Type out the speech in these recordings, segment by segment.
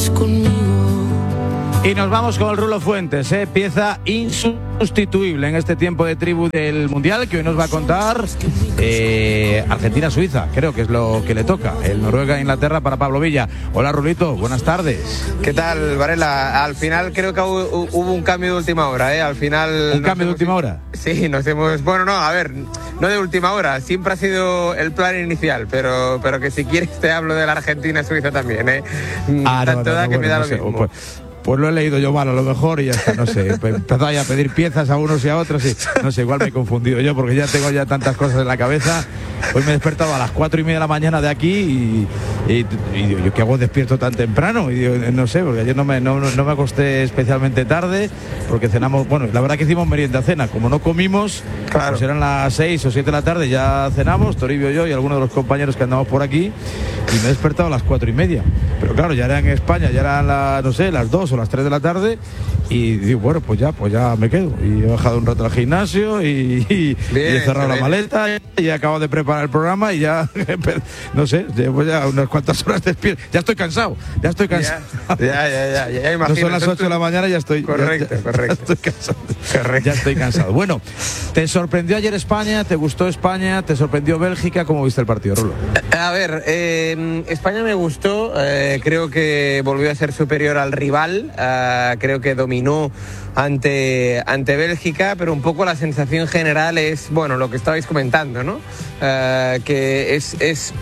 Y nos vamos con el Rulo Fuentes, pieza insustituible en este tiempo de tribu del Mundial, que hoy nos va a contar Argentina-Suiza, creo que es lo que le toca, el Noruega-Inglaterra para Pablo Villa. Hola Rulito, buenas tardes. ¿Qué tal, Varela? Al final creo que hubo un cambio de última hora, Al final... ¿Un cambio de última hora? Sí, nos hemos... Bueno, no, a ver, no de última hora, siempre ha sido el plan inicial, pero que si quieres te hablo de la Argentina-Suiza también, Tanto da que me da lo mismo. Pues lo he leído yo mal a lo mejor y ya está, no sé, empezaba a pedir piezas a unos y a otros y no sé, igual me he confundido yo porque ya tengo tantas cosas en la cabeza. Hoy me he despertado a las 4:30 de la mañana de aquí y yo ¿qué hago despierto tan temprano? Y digo, no sé, porque ayer no me acosté especialmente tarde porque cenamos, bueno, la verdad que hicimos merienda cena, como no comimos, claro, pues eran las 6 o 7 de la tarde, ya cenamos, Toribio, yo y algunos de los compañeros que andamos por aquí y me he despertado a las 4:30. Pero claro, ya era en España, ya eran las 2 o las 3 de la tarde y digo, bueno, pues ya me quedo. Y he bajado un rato al gimnasio y he cerrado la maleta y he acabado de preparar el programa y ya, no sé, llevo ya unas cuantas horas despierto. Ya estoy cansado. Ya imagino. No son las 8 de la mañana y ya estoy... Correcto. Ya estoy cansado. Correcto. Ya estoy cansado. Bueno, ¿te sorprendió ayer España? ¿Te gustó España? ¿Te sorprendió Bélgica? ¿Cómo viste el partido, Rulo? A ver, España me gustó. Creo que volvió a ser superior al rival. Creo que dominó ante Bélgica, pero un poco la sensación general es, bueno, lo que estabais comentando, ¿no? Que es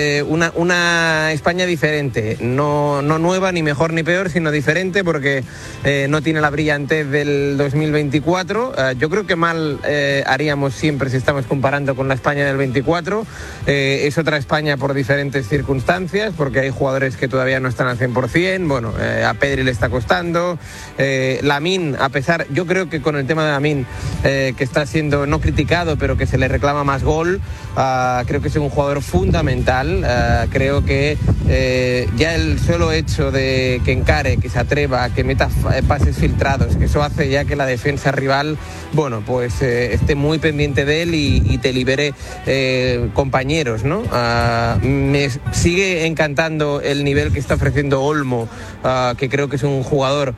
una España diferente, no nueva, ni mejor ni peor, sino diferente, porque no tiene la brillantez del 2024. Yo creo que mal haríamos siempre si estamos comparando con la España del 24. Es otra España por diferentes circunstancias, porque hay jugadores que todavía no están al 100%, bueno, a Pedri le está costando, Lamine, a pesar, yo creo que con el tema de Lamine, que está siendo no criticado, pero que se le reclama más gol, creo que es un jugador fundamental. Creo que ya el solo hecho de que encare, que se atreva, que meta pases filtrados, que eso hace ya que la defensa rival, bueno, pues esté muy pendiente de él y te libere compañeros, ¿no? Me sigue encantando el nivel que está ofreciendo Olmo, que creo que es un jugador,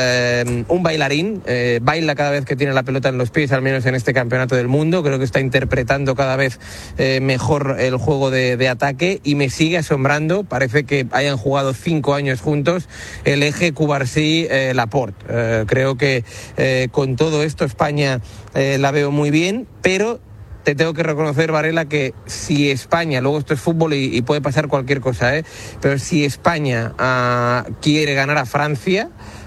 un bailarín, baila cada vez que tiene la pelota en los pies, al menos en este campeonato del mundo. Creo que está interpretando cada vez mejor el juego de ataque y me sigue asombrando, parece que hayan jugado 5 años juntos, el eje Cubarsí-Laporte. Creo que con todo esto España la veo muy bien, pero te tengo que reconocer, Varela, que si España, luego esto es fútbol y puede pasar cualquier cosa, pero si España quiere ganar a Francia,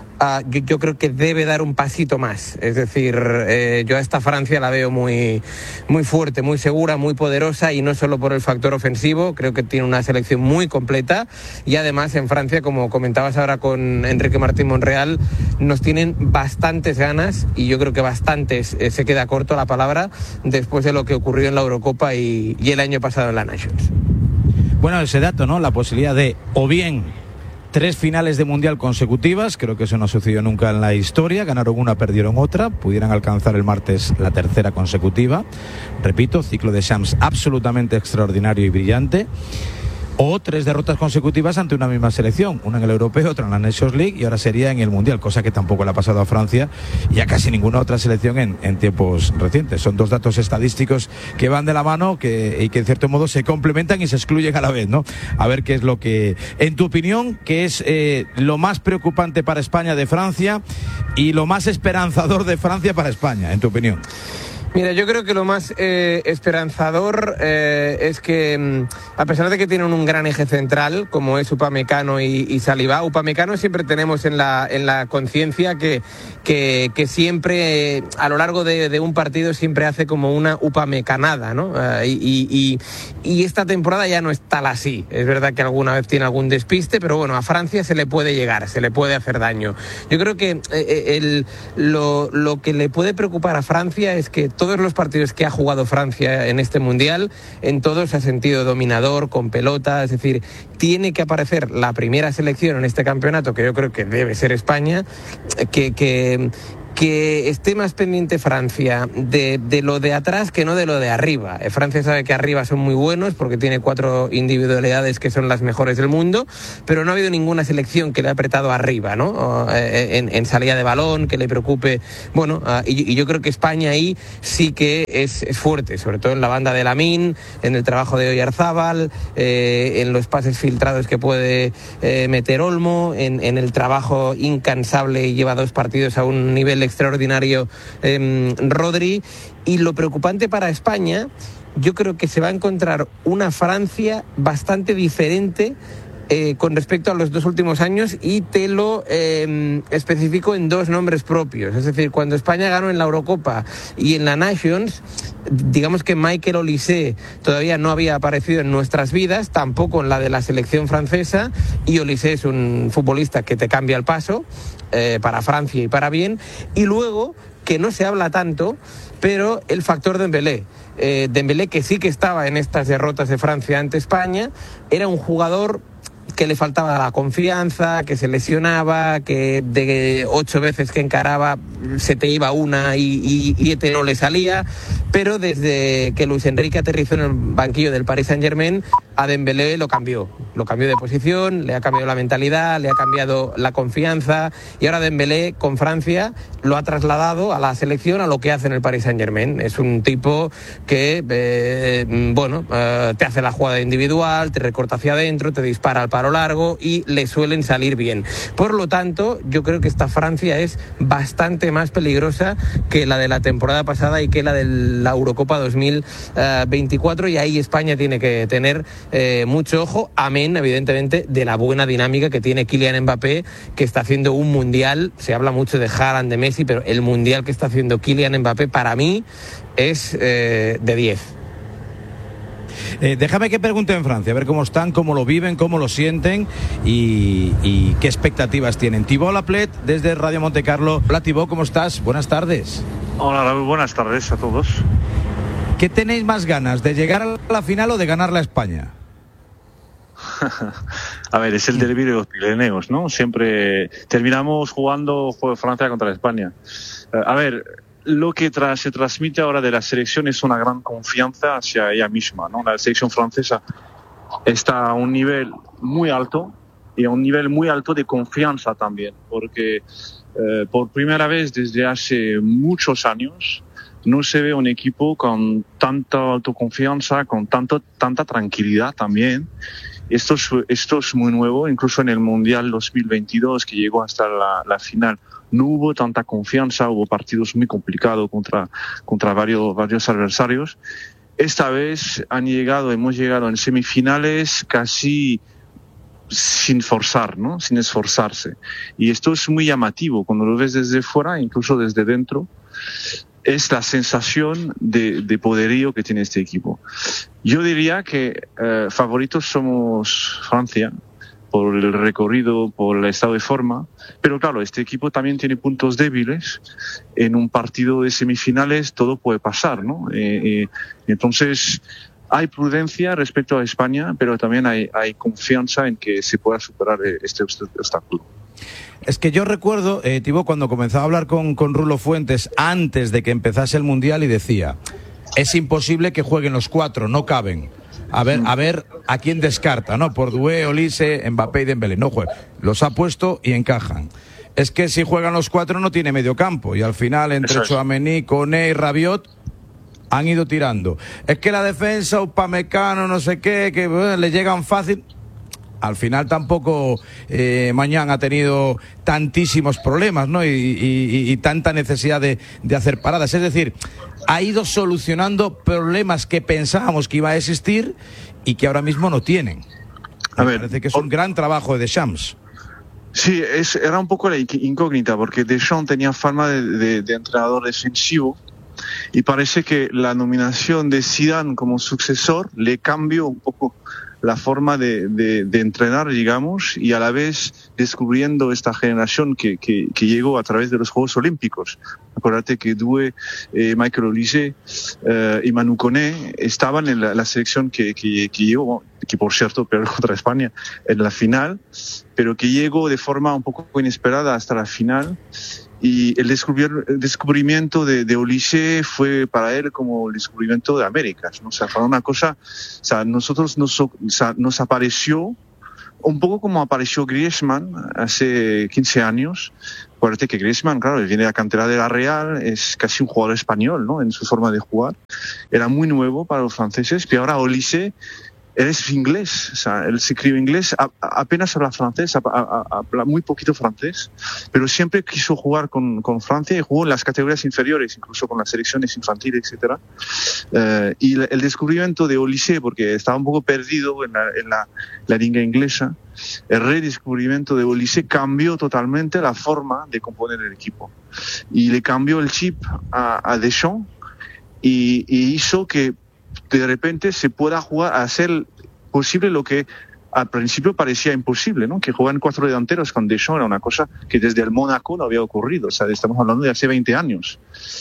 yo creo que debe dar un pasito más. Es decir, yo a esta Francia la veo muy, muy fuerte, muy segura, muy poderosa, y no solo por el factor ofensivo. Creo que tiene una selección muy completa y además en Francia, como comentabas ahora con Enrique Martín Monreal, nos tienen bastantes ganas, y yo creo que bastantes, se queda corto la palabra, después de lo que ocurrió en la Eurocopa y el año pasado en la Nations. Bueno, ese dato, ¿no? La posibilidad de o bien 3 finales de Mundial consecutivas, creo que eso no sucedió nunca en la historia, ganaron una, perdieron otra, pudieran alcanzar el martes la 3ª consecutiva, repito, ciclo de Shams absolutamente extraordinario y brillante, o 3 derrotas consecutivas ante una misma selección, una en el Europeo, otra en la Nations League y ahora sería en el Mundial, cosa que tampoco le ha pasado a Francia y a casi ninguna otra selección en tiempos recientes. Son 2 datos estadísticos que van de la mano y que en cierto modo se complementan y se excluyen a la vez, ¿no? A ver qué es lo que, en tu opinión, qué es lo más preocupante para España de Francia y lo más esperanzador de Francia para España, en tu opinión. Mira, yo creo que lo más esperanzador es que, a pesar de que tienen un gran eje central, como es Upamecano y Saliba, Upamecano siempre tenemos en la conciencia que siempre, a lo largo de un partido, siempre hace como una upamecanada, ¿no? Y esta temporada ya no es tal así. Es verdad que alguna vez tiene algún despiste, pero bueno, a Francia se le puede llegar, se le puede hacer daño. Yo creo que lo que le puede preocupar a Francia es que todos los partidos que ha jugado Francia en este Mundial, en todos se ha sentido dominador, con pelota, es decir, tiene que aparecer la primera selección en este campeonato, que yo creo que debe ser España, que que esté más pendiente Francia de lo de atrás que no de lo de arriba. Francia sabe que arriba son muy buenos porque tiene 4 individualidades que son las mejores del mundo, pero no ha habido ninguna selección que le ha apretado arriba, ¿no? En salida de balón, que le preocupe. Bueno, y yo creo que España ahí sí que es fuerte, sobre todo en la banda de Lamine, en el trabajo de Oyarzábal, en los pases filtrados que puede meter Olmo, en el trabajo incansable, y lleva 2 partidos a un nivel extraordinario Rodri. Y lo preocupante para España, yo creo que se va a encontrar una Francia bastante diferente con respecto a los 2 últimos años, y te lo especifico en 2 nombres propios. Es decir, cuando España ganó en la Eurocopa y en la Nations, digamos que Michael Olise todavía no había aparecido en nuestras vidas, tampoco en la de la selección francesa, y Olise es un futbolista que te cambia el paso para Francia y para bien. Y luego, que no se habla tanto, pero el factor Dembélé. Dembélé, que sí que estaba en estas derrotas de Francia ante España, era un jugador que le faltaba la confianza, que se lesionaba, que de 8 veces que encaraba se te iba una y no le salía. Pero desde que Luis Enrique aterrizó en el banquillo del Paris Saint-Germain, a Dembélé lo cambió de posición, le ha cambiado la mentalidad, le ha cambiado la confianza, y ahora Dembélé con Francia lo ha trasladado a la selección, a lo que hace en el Paris Saint-Germain. Es un tipo que te hace la jugada individual, te recorta hacia adentro, te dispara al paro largo y le suelen salir bien. Por lo tanto, yo creo que esta Francia es bastante más peligrosa que la de la temporada pasada y que la de la Eurocopa 2024, y ahí España tiene que tener mucho ojo, amén, evidentemente, de la buena dinámica que tiene Kylian Mbappé, que está haciendo un mundial. Se habla mucho de Haaland, de Messi, pero el mundial que está haciendo Kylian Mbappé para mí es de 10. Déjame que pregunte en Francia, a ver cómo están, cómo lo viven, cómo lo sienten y qué expectativas tienen. Thibaut Laplet, desde Radio Montecarlo. Hola Thibaut, ¿cómo estás? Buenas tardes. Hola, buenas tardes a todos. ¿Qué tenéis más ganas, de llegar a la final o de ganarla a España? A ver, es el derbi de los Pirineos, ¿no? Siempre terminamos jugando Francia contra España. A ver, lo que se transmite ahora de la selección es una gran confianza hacia ella misma, ¿no? La selección francesa está a un nivel muy alto, y a un nivel muy alto de confianza también, porque por primera vez desde hace muchos años no se ve un equipo con tanta autoconfianza, con tanta tranquilidad también. Esto es muy nuevo, incluso en el Mundial 2022, que llegó hasta la final, no hubo tanta confianza, hubo partidos muy complicados contra varios adversarios. Esta vez hemos llegado en semifinales casi sin forzar, ¿no? Sin esforzarse. Y esto es muy llamativo cuando lo ves desde fuera, incluso desde dentro. Es la sensación de poderío que tiene este equipo. Yo diría que favoritos somos Francia, por el recorrido, por el estado de forma, pero claro, este equipo también tiene puntos débiles. En un partido de semifinales todo puede pasar, ¿no? Entonces hay prudencia respecto a España, pero también hay confianza en que se pueda superar este obstáculo. Es que yo recuerdo, Thibaut, cuando comenzaba a hablar con Rulo Fuentes antes de que empezase el Mundial, y decía, es imposible que jueguen los 4, no caben. A ver a quién descarta, ¿no? Por Doué, Olise, Mbappé y Dembélé. No juegan. Los ha puesto y encajan. Es que si juegan los 4 no tiene medio campo, y al final entre Tchouaméni, Koné y Rabiot han ido tirando. Es que la defensa, Upamecano, no sé qué, que le llegan fácil. Al final tampoco Mañán ha tenido tantísimos problemas, ¿no? Y tanta necesidad de hacer paradas. Es decir, ha ido solucionando problemas que pensábamos que iba a existir y que ahora mismo no tienen. Parece que es un gran trabajo de Deschamps. Sí, era un poco la incógnita, porque Deschamps tenía fama de entrenador defensivo, y parece que la nominación de Zidane como sucesor le cambió un poco la forma de entrenar, digamos, y a la vez descubriendo esta generación que llegó a través de los Juegos Olímpicos. Acuérdate que Doué, Michael Olise y Manu Koné estaban en la selección que llegó, que por cierto perdió contra España en la final, pero que llegó de forma un poco inesperada hasta la final. Y el descubrimiento de Olise fue para él como el descubrimiento de Américas, ¿no? O sea, fue una cosa, o sea, nosotros nos apareció un poco como apareció Griezmann hace 15 años. Acuérdate que Griezmann, claro, él viene de la cantera de la Real, es casi un jugador español, ¿no? En su forma de jugar. Era muy nuevo para los franceses, pero ahora Olise, él es inglés, o sea, él se escribe inglés, apenas habla francés, habla muy poquito francés, pero siempre quiso jugar con Francia y jugó en las categorías inferiores, incluso con las selecciones infantiles, etcétera. Y el descubrimiento de Olise, porque estaba un poco perdido en la liga inglesa, el redescubrimiento de Olise cambió totalmente la forma de componer el equipo. Y le cambió el chip a Deschamps y hizo que de repente se pueda jugar a hacer posible lo que al principio parecía imposible, ¿no? Que juegan 4 delanteros con Deschamps era una cosa que desde el Mónaco no había ocurrido, o sea, estamos hablando de hace 20 años.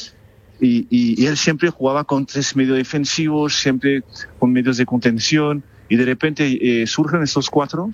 Y él siempre jugaba con 3 medios defensivos, siempre con medios de contención, y de repente surgen estos 4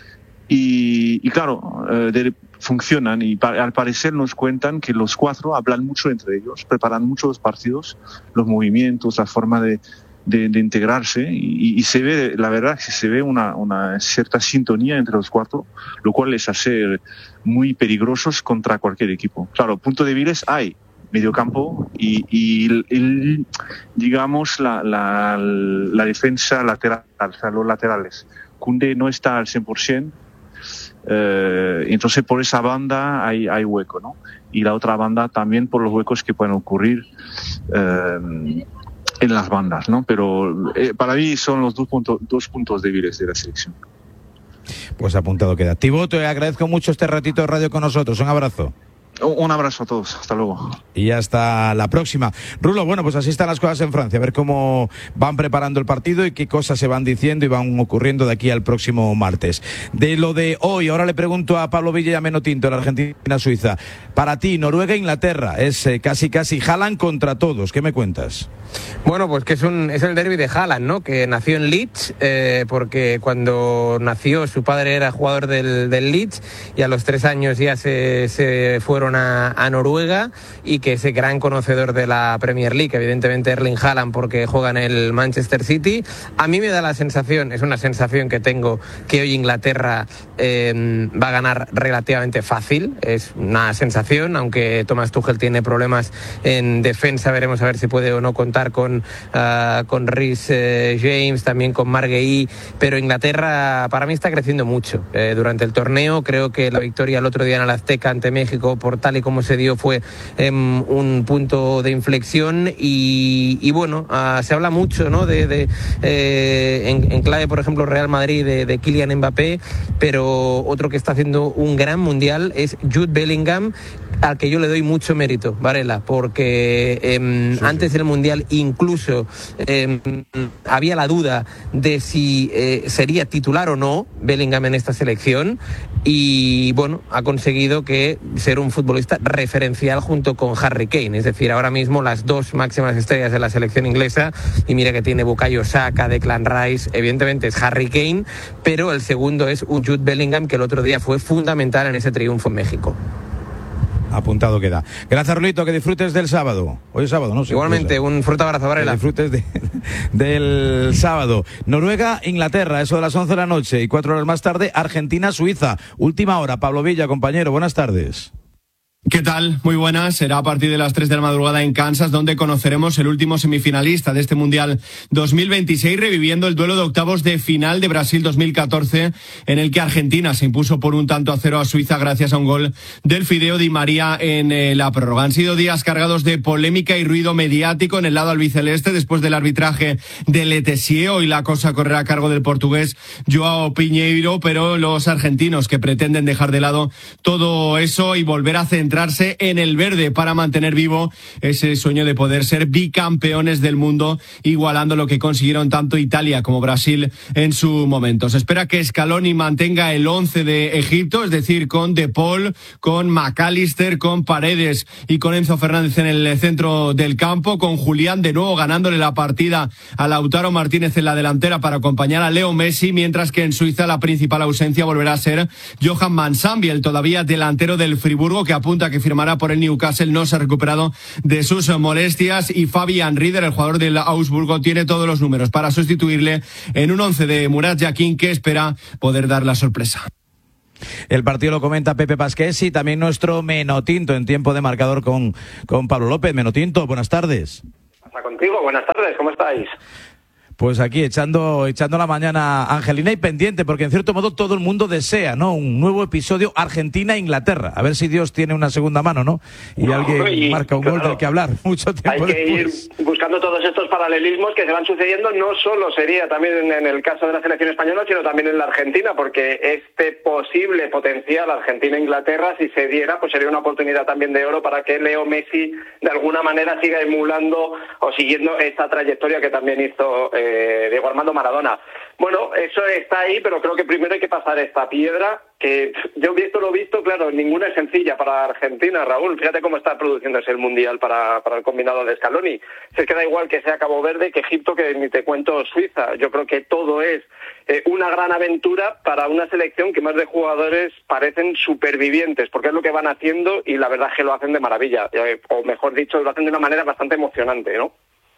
y claro, funcionan, y al parecer nos cuentan que los 4 hablan mucho entre ellos, preparan mucho los partidos, los movimientos, la forma de integrarse, y se ve, la verdad que se ve una cierta sintonía entre los 4, lo cual les hace muy peligrosos contra cualquier equipo. Claro, puntos débiles hay, mediocampo y digamos la defensa lateral, o sea, los laterales. Koundé no está al 100%, entonces por esa banda hay hueco, ¿no? Y la otra banda también por los huecos que pueden ocurrir en las bandas, ¿no? Pero para mí son los dos puntos débiles de la selección. Pues apuntado queda. Thibaut, te agradezco mucho este ratito de radio con nosotros. Un abrazo. Un abrazo a todos, hasta luego. Y hasta la próxima. Rulo, bueno, pues así están las cosas en Francia, a ver cómo van preparando el partido y qué cosas se van diciendo y van ocurriendo de aquí al próximo martes. De lo de hoy, ahora le pregunto a Pablo Villa y a Meno Tinto, en Argentina-Suiza. Para ti, Noruega-Inglaterra, es casi Haaland contra todos, ¿qué me cuentas? Bueno, pues que es el derbi de Haaland, ¿no? Que nació en Leeds, porque cuando nació su padre era jugador del Leeds y a los 3 años ya se fueron a Noruega, y que es gran conocedor de la Premier League, evidentemente Erling Haaland, porque juega en el Manchester City. A mí me da la sensación, es una sensación que tengo, que hoy Inglaterra va a ganar relativamente fácil, es una sensación, aunque Thomas Tuchel tiene problemas en defensa, veremos a ver si puede o no contar con Reece James, también con Marc Guéhi, pero Inglaterra para mí está creciendo mucho durante el torneo. Creo que la victoria el otro día en el Azteca ante México, por tal y como se dio, fue un punto de inflexión, y bueno, se habla mucho, ¿no? En clave, por ejemplo, Real Madrid, de Kylian Mbappé, pero otro que está haciendo un gran mundial es Jude Bellingham, al que yo le doy mucho mérito, Varela, porque antes del mundial incluso había la duda de si sería titular o no Bellingham en esta selección, y bueno, ha conseguido ser un futbolista referencial junto con Harry Kane, es decir, ahora mismo las 2 máximas estrellas de la selección inglesa, y mira que tiene Bukayo Saka, Declan Rice, evidentemente es Harry Kane, pero el segundo es Jude Bellingham, que el otro día fue fundamental en ese triunfo en México. Apuntado queda. Gracias, Rulito, que disfrutes del sábado. Hoy es sábado, ¿no? Sí, igualmente, un fuerte abrazo, Varela. Que disfrutes del sábado. Noruega, Inglaterra, eso de las 11 de la noche, y 4 horas más tarde, Argentina, Suiza. Última hora. Pablo Villa, compañero, buenas tardes. ¿Qué tal? Muy buenas. Será a partir de las 3 de la madrugada en Kansas, donde conoceremos el último semifinalista de este Mundial 2026, reviviendo el duelo de octavos de final de Brasil 2014, en el que Argentina se impuso por 1-0 a Suiza gracias a un gol del Fideo Di María en la prórroga. Han sido días cargados de polémica y ruido mediático en el lado albiceleste después del arbitraje de Letessier. Hoy la cosa correrá a cargo del portugués Joao Pinheiro, pero los argentinos, que pretenden dejar de lado todo eso y volver a centrar centrarse en el verde para mantener vivo ese sueño de poder ser bicampeones del mundo, igualando lo que consiguieron tanto Italia como Brasil en su momento. Se espera que Scaloni mantenga el 11 de Egipto, es decir, con De Paul, con McAllister, con Paredes y con Enzo Fernández en el centro del campo, con Julián de nuevo ganándole la partida a Lautaro Martínez en la delantera para acompañar a Leo Messi, mientras que en Suiza la principal ausencia volverá a ser Johan Mansambi, el todavía delantero del Friburgo, que apunta que firmará por el Newcastle, no se ha recuperado de sus molestias, y Fabian Rieder, el jugador del Augsburgo, tiene todos los números para sustituirle en un 11 de Murat Yakin, que espera poder dar la sorpresa. El partido lo comenta Pepe Pasqués y también nuestro Menotinto en tiempo de marcador con Pablo López. Menotinto, buenas tardes. Pasa contigo, buenas tardes, ¿cómo estáis? Pues aquí echando la mañana Angelina y pendiente, porque en cierto modo todo el mundo desea, ¿no? Un nuevo episodio Argentina-Inglaterra. A ver si Dios tiene una segunda mano, ¿no? Y alguien marca un gol del que hablar mucho tiempo después. Hay que ir buscando todos estos paralelismos que se van sucediendo. No solo sería también en el caso de la selección española, sino también en la Argentina, porque este posible potencial Argentina-Inglaterra, si se diera, pues sería una oportunidad también de oro para que Leo Messi de alguna manera siga emulando o siguiendo esta trayectoria que también hizo Diego Armando Maradona. Bueno, eso está ahí, pero creo que primero hay que pasar esta piedra, que yo lo he visto, claro, ninguna es sencilla para Argentina, Raúl. Fíjate cómo está produciéndose el Mundial para el combinado de Scaloni. Se queda igual que sea Cabo Verde, que Egipto, que ni te cuento Suiza. Yo creo que todo es una gran aventura para una selección que más de jugadores parecen supervivientes, porque es lo que van haciendo y la verdad es que lo hacen de maravilla, o mejor dicho, lo hacen de una manera bastante emocionante, ¿no?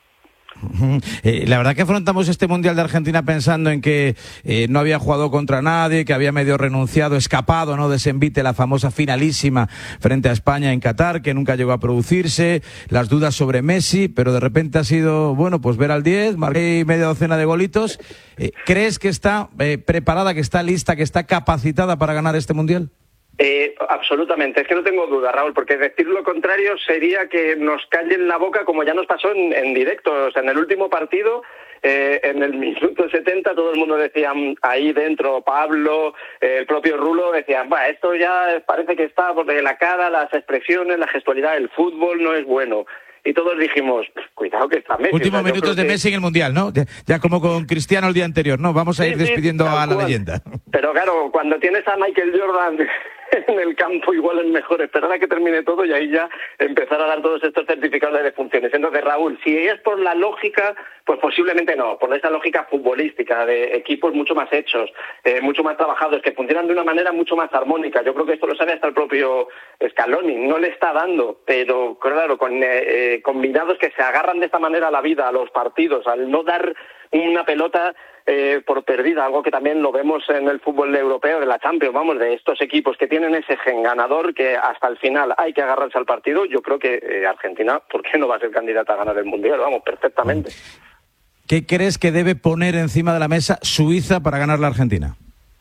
La verdad que afrontamos este Mundial de Argentina pensando en que no había jugado contra nadie, que había medio renunciado, escapado, ¿no?, de ese envite, la famosa finalísima frente a España en Qatar, que nunca llegó a producirse, las dudas sobre Messi, pero de repente ha sido, bueno, pues ver al 10, marqué media docena de golitos. ¿Crees que está preparada, que está lista, que está capacitada para ganar este Mundial? Absolutamente, es que no tengo duda, Raúl, porque decir lo contrario sería que nos callen la boca, como ya nos pasó en directo. O sea, en el último partido, en el minuto 70, todo el mundo decía ahí dentro, Pablo, el propio Rulo, decían, esto ya parece que está porque la cara, las expresiones, la gestualidad, el fútbol no es bueno. Y todos dijimos, cuidado que está Messi. Últimos minutos de Messi en el Mundial, ¿no? Ya como con Cristiano el día anterior, ¿no? Vamos a ir despidiendo a la leyenda. Pero claro, cuando tienes a Michael Jordan en el campo, igual es mejor esperar a que termine todo y ahí ya empezar a dar todos estos certificados de defunciones. Entonces, Raúl, si es por la lógica, pues posiblemente no, por esa lógica futbolística de equipos mucho más hechos, mucho más trabajados, que funcionan de una manera mucho más armónica. Yo creo que esto lo sabe hasta el propio Scaloni, no le está dando, pero claro, con combinados que se agarran de esta manera a la vida, a los partidos, al no dar una pelota por perdida, algo que también lo vemos en el fútbol europeo, de la Champions, vamos, de estos equipos que tienen ese gen ganador, que hasta el final hay que agarrarse al partido. Yo creo que Argentina, ¿por qué no va a ser candidata a ganar el Mundial? Vamos, perfectamente. ¿Qué crees que debe poner encima de la mesa Suiza para ganar la Argentina?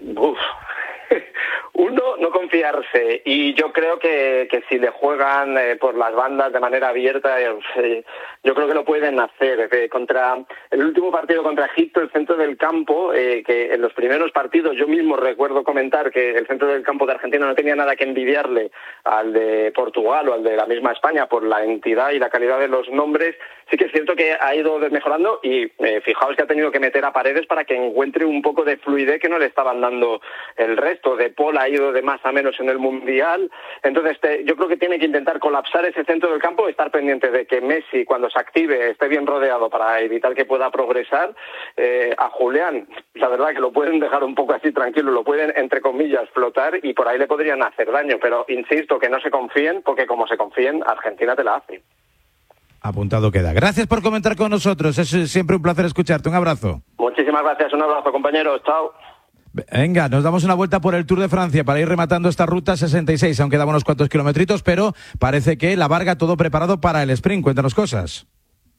Uno, no confiarse, y yo creo que si le juegan por las bandas de manera abierta, yo creo que lo pueden hacer. Contra el último partido contra Egipto, el centro del campo, que en los primeros partidos yo mismo recuerdo comentar que el centro del campo de Argentina no tenía nada que envidiarle al de Portugal o al de la misma España por la entidad y la calidad de los nombres. Sí que es cierto que ha ido mejorando y fijaos que ha tenido que meter a Paredes para que encuentre un poco de fluidez que no le estaban dando el resto. De Paul ha ido de más a menos en el Mundial. Entonces yo creo que tiene que intentar colapsar ese centro del campo, estar pendiente de que Messi, cuando se active, esté bien rodeado para evitar que pueda progresar. A Julián, la verdad que lo pueden dejar un poco así tranquilo, lo pueden, entre comillas, flotar y por ahí le podrían hacer daño, pero insisto, que no se confíen, porque como se confíen, Argentina te la hace. Apuntado queda. Gracias por comentar con nosotros. Es siempre un placer escucharte. Un abrazo. Muchísimas gracias. Un abrazo, compañeros. Chao. Venga, nos damos una vuelta por el Tour de Francia para ir rematando esta ruta 66. Aún quedan unos cuantos kilometritos, pero parece que la Varga todo preparado para el sprint. Cuéntanos cosas.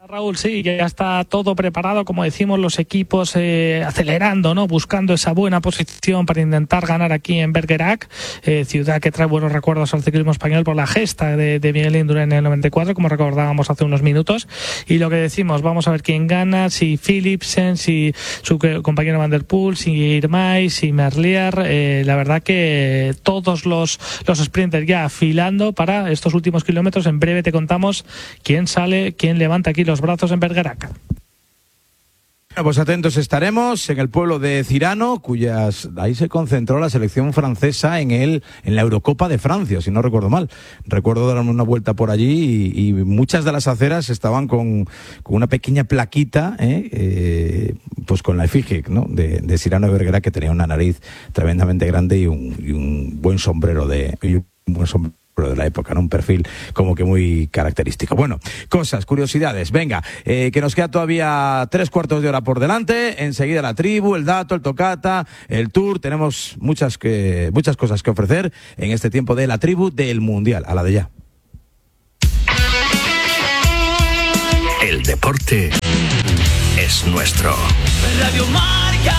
Raúl, sí, ya está todo preparado, como decimos, los equipos acelerando, ¿no? Buscando esa buena posición para intentar ganar aquí en Bergerac, ciudad que trae buenos recuerdos al ciclismo español por la gesta de Miguel Indurain en el 94, como recordábamos hace unos minutos. Y lo que decimos, vamos a ver quién gana, si Philipsen, si su compañero Van der Poel, si Irmay, si Merlier. La verdad que todos los sprinters ya afilando para estos últimos kilómetros. En breve te contamos quién sale, quién levanta aquí los brazos en Bergerac. Bueno, pues atentos estaremos en el pueblo de Cirano, ahí se concentró la selección francesa en la Eurocopa de Francia, si no recuerdo mal. Recuerdo darme una vuelta por allí y muchas de las aceras estaban con una pequeña plaquita, pues con la efigie, ¿no? de Cirano de Bergerac, que tenía una nariz tremendamente grande y un buen sombrero de la época, ¿no? Un perfil como que muy característico. Bueno, cosas, curiosidades. Venga, que nos queda todavía 3/4 de hora por delante. Enseguida la tribu, el dato, el tocata, el tour. Tenemos muchas cosas que ofrecer en este tiempo de la tribu del Mundial. A la de ya. El deporte es nuestro. Radio Marca.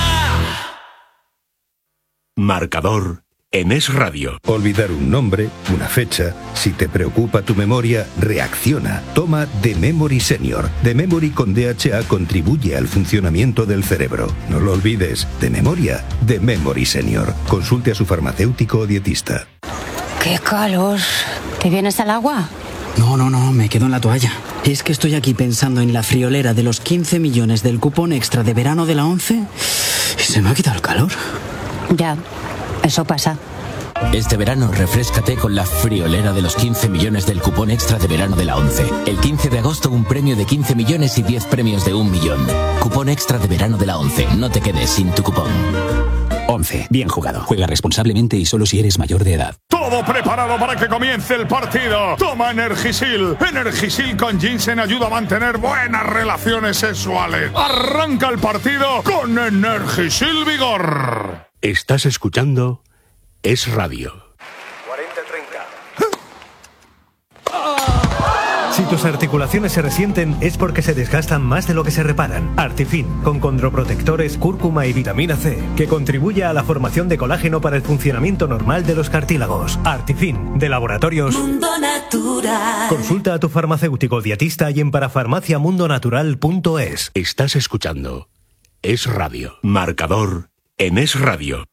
Marcador en Es Radio. Olvidar un nombre, una fecha. Si te preocupa tu memoria, reacciona. Toma The Memory Senior. The Memory con DHA contribuye al funcionamiento del cerebro. No lo olvides. De memoria, The Memory Senior. Consulte a su farmacéutico o dietista. ¡Qué calor! ¿Te vienes al agua? No, me quedo en la toalla. Es que estoy aquí pensando en la friolera de los 15 millones del cupón extra de verano de la 11 y se me ha quitado el calor. Ya. Eso pasa. Este verano refréscate con la friolera de los 15 millones del cupón extra de verano de la 11. El 15 de agosto un premio de 15 millones y 10 premios de 1 millón. Cupón extra de verano de la 11. No te quedes sin tu cupón. 11. Bien jugado. Juega responsablemente y solo si eres mayor de edad. Todo preparado para que comience el partido. Toma Energisil. Energisil con ginseng ayuda a mantener buenas relaciones sexuales. Arranca el partido con Energisil Vigor. Estás escuchando Es Radio. 40-30. Si tus articulaciones se resienten es porque se desgastan más de lo que se reparan. Artifin, con condroprotectores, cúrcuma y vitamina C, que contribuye a la formación de colágeno para el funcionamiento normal de los cartílagos. Artifin, de Laboratorios Mundo Natural. Consulta a tu farmacéutico dietista y en parafarmaciamundonatural.es. Estás escuchando Es Radio. Marcador en Es Radio.